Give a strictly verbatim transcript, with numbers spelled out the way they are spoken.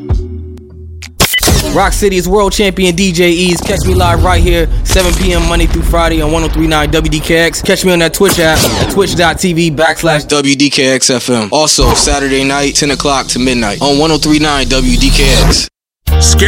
Rock City's world champion D J Ease. Catch me live right here, seven p.m. Monday through Friday on one oh three point nine W D K X. Catch me on that Twitch app at twitch.tv backslash W D K X F M. Also, Saturday night, ten o'clock to midnight on one oh three point nine W D K X.